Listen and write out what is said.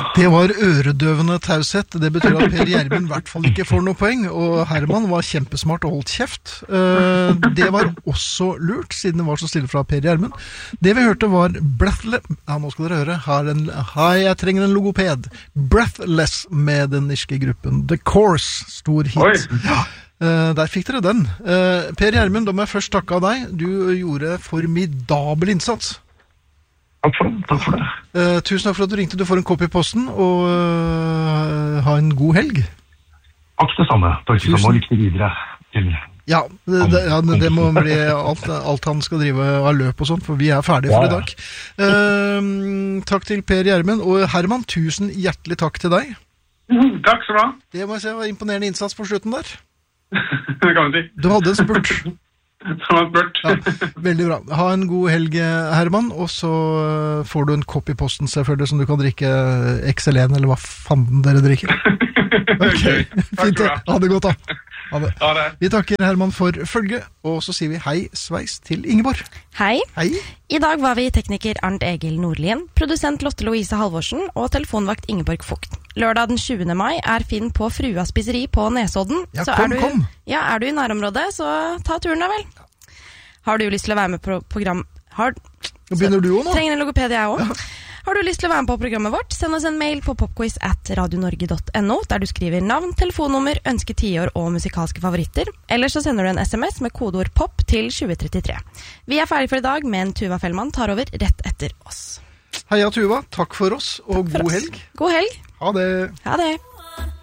Det var øredøvende taushet. Det betyr at Per Gjermund I hvert fall ikke får noe poeng, og Herman var kjempesmart og holdt kjeft. Det var også lurt, siden det var så stille fra Per Gjermund. Det vi hørte var nå skal dere høre. Jeg trenger en logoped. Breathless med den irske gruppen The Course, stor hit. Ja. Der fikk dere den. Per Gjermund, da må jeg først takke av deg. Du gjorde formidabel innsats. Takk for det. Tusen takk for at du ringte. Du får en kopp i posten, og ha en god helg. Takk det samme. Takk det samme, og lykke videre. Ja, det må bli alt han skal drive av løp og sånt, for vi er ferdige for i dag. Takk til Per Gjermund, og Herman, tusen hjertelig takk til deg. Takk skal du ha. Det må jeg se, var imponerende innsats på slutten der. Det kan vi si. Du hadde en spurt. Ja, veldig bra. Ha en god helg, Herman, og så får du en kopp i posten selvfølgelig som du kan drikke XL1 eller hva fanden dere drikker. Ok, fint det. Ha det godt da. Ha det. Vi takker Herman for følge, og så sier vi hei sveis til Ingeborg. Hei. Hei. I dag var vi tekniker Arnt Egil Nordlien, produsent Lotte Louise Halvorsen og telefonvakt Ingeborg Fugt. Lørdag den 20. mai er Finn på Frua spiseri på Nesodden. Ja, så kom. Ja, er du i nærområdet, så ta turen da vel. Har du lyst til å være med på program... Nå begynner du også nå. Trenger en logoped jeg også. Har du lyst til å være med på programmet vårt, send oss en mail på popquiz@radionorge.no, der du skriver navn, telefonnummer, ønske tiår og musikalske favoritter. Eller så sender du en SMS med kodeord POP til 2033. Vi er ferdig for i dag, men Tuva Fellmann tar over rett etter oss. Heia Tuva, takk for oss, og god helg. God helg. Ha det. Ha det.